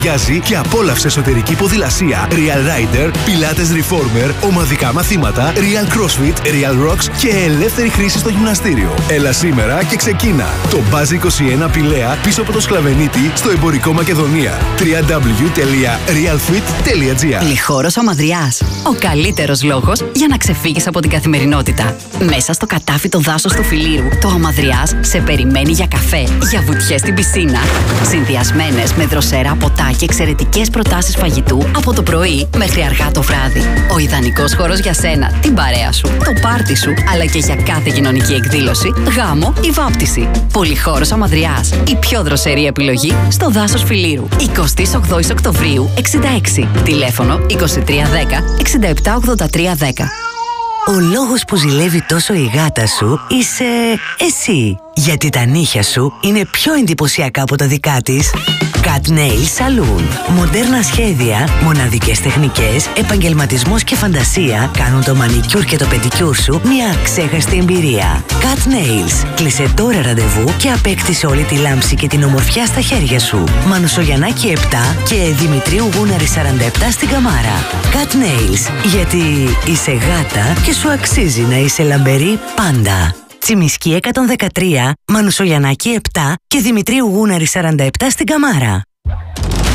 Και απόλαυσε εσωτερική ποδηλασία, Real Rider, Pilates Reformer, ομαδικά μαθήματα, Real CrossFit, Real Rocks και ελεύθερη χρήση στο γυμναστήριο. Έλα σήμερα και ξεκίνα. Το Buzz 21 Πηλαία πίσω από το Σκλαβενίτη στο εμπορικό Μακεδονία. www.realfit.gr. Λιχόρος Αμαδριάς. Ο καλύτερος λόγος για να ξεφύγεις από την καθημερινότητα. Μέσα στο κατάφυτο δάσος του Φιλήρου, το Αμαδριάς σε περιμένει για καφέ, για βουτιές στην πισίνα. Συνδυασμένες με δροσερά ποτά και εξαιρετικές προτάσεις φαγητού από το πρωί μέχρι αργά το βράδυ. Ο ιδανικός χώρος για σένα, την παρέα σου, το πάρτι σου, αλλά και για κάθε κοινωνική εκδήλωση, γάμο ή βάπτιση. Πολυχώρος Αμαδριάς. Η πιο δροσερή επιλογή στο δάσος Φιλήρου. 28 Οκτωβρίου 66. Τηλέφωνο 2310 678310. Ο λόγος που ζηλεύει τόσο η γάτα σου είσαι εσύ. Γιατί τα νύχια σου είναι πιο εντυπωσιακά από τα δικά της. Cat Nail Saloon. Μοντέρνα σχέδια, μοναδικές τεχνικές, επαγγελματισμός και φαντασία κάνουν το μανικιούρ και το πεντικιούρ σου μια ξέχαστη εμπειρία. Cat Nails. Κλείσε τώρα ραντεβού και απέκτησε όλη τη λάμψη και την ομορφιά στα χέρια σου. Μανουσογιαννάκη 7 και Δημητρίου Γούναρη 47 στην Καμάρα. Cat Nails. Γιατί είσαι γάτα και σου αξίζει να είσαι λαμπερή πάντα. Τσιμισκή 113, Μανουσογιαννάκη 7 και Δημητρίου Γούναρη 47 στην Καμάρα.